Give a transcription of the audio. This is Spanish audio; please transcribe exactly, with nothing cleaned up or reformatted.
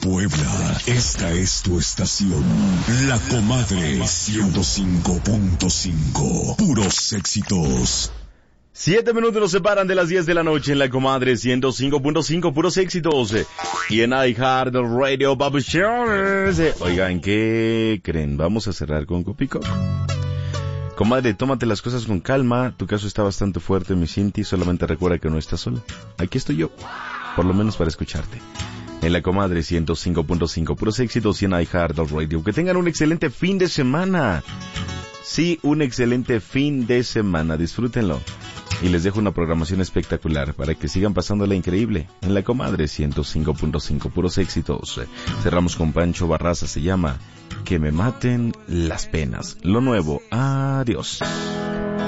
Puebla, esta es tu estación. La Comadre ciento cinco punto cinco. Puros éxitos. Siete minutos nos separan de las diez de la noche en La Comadre ciento cinco punto cinco, puros éxitos. Y en iHeart Radio Publishers. Oigan, ¿qué creen? Vamos a cerrar con Copico. Comadre, tómate las cosas con calma. Tu caso está bastante fuerte, mi Cinti. Solamente recuerda que no estás sola. Aquí estoy yo, por lo menos para escucharte. En La Comadre ciento cinco punto cinco, puros éxitos y en iHeart Radio. Que tengan un excelente fin de semana. Sí, un excelente fin de semana. Disfrútenlo. Y les dejo una programación espectacular para que sigan pasándola increíble. En La Comadre ciento cinco punto cinco, puros éxitos. Cerramos con Pancho Barraza, se llama Que me maten las penas. Lo nuevo, adiós.